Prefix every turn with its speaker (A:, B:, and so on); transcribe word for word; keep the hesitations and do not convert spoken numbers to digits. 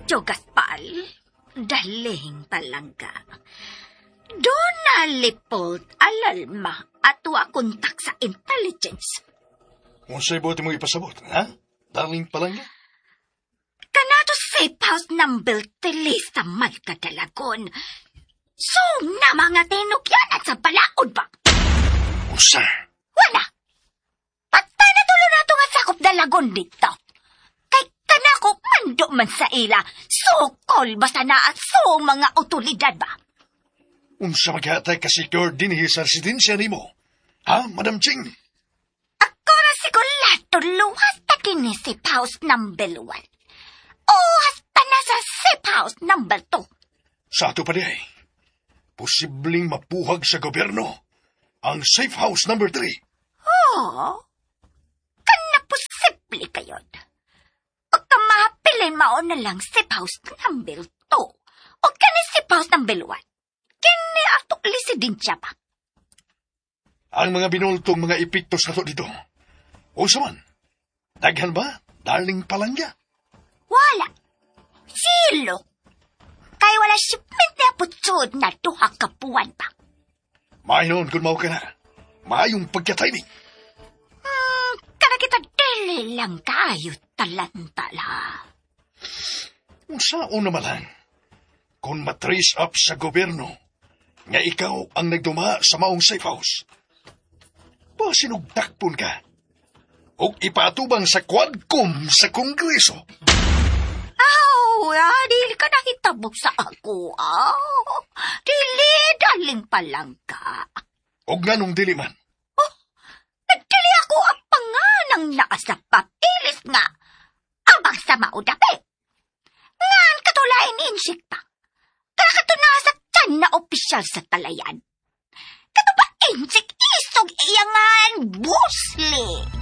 A: Medyo gaspal. Daling palangga. Doon nalipot alalma at wa kontak sa intelligence.
B: Unsay buti mo ipasabot, ha? Darling palangga?
A: Kanato safe house number tili sa Malkadalagon. So na mga tinukyan at sa balaod ba?
B: Usa?
A: Wala. Patay na tulo na ito nga sakop dalagon dito. Kay kanako mando man sa ila. Sukol basta na at so mga otoridad ba?
B: Unsa maghatay ka secure din sa residensya nimo? Ha, Madam Ching?
A: Ako na sigulato luwas ta kini safe house number one. O hasta na sa safe house number two.
B: Sa ato pa di ay, posibleng mapuhag sa gobyerno ang safe house number three.
A: Oh, kana posible kayon. O kamahapilin mao na lang safe house number two. O kani safe house number one. Kini ato residensya pa.
B: Ang mga binultong mga epiktos nato dito. O saman, daghan ba, darling palangga?
A: Wala. Silo. Kay wala shipment na putsod na duha ka buwan pa.
B: Mainon kung mao ka na. Maayong pagka-timing.
A: Hmm, kana kita dili lang kayo talantala.
B: Unsa una malang, kung matrace up sa gobyerno, nga ikaw ang nagduma sa maong safe house. Pasinugdakpon ka. O ipatubang sa quadcom sa kongreso.
A: Aw, ah, dili ka nakitabok sa ako, ah. Dili, daling palangga.
B: O ganong dili man.
A: Oh, nagdili ako ang panganang naa sa papilis nga. Abang sa maudapi. Ngan katulain insikta. Kaya kato na sa tiyan na opisyal sa talayan. Kato ba insik isog iyangan busli.